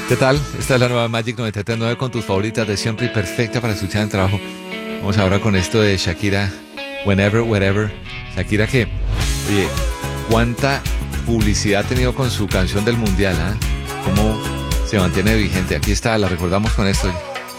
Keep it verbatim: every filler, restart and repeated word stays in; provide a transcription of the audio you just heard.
¿Qué tal? Esta es la nueva Magic noventa y tres punto nueve con tus favoritas de siempre y perfecta para escuchar en trabajo. Vamos ahora con esto de Shakira, Whenever, Wherever. Shakira que, oye, cuánta publicidad ha tenido con su canción del Mundial, ¿ah? ¿eh? Cómo se mantiene vigente. Aquí está, la recordamos con esto.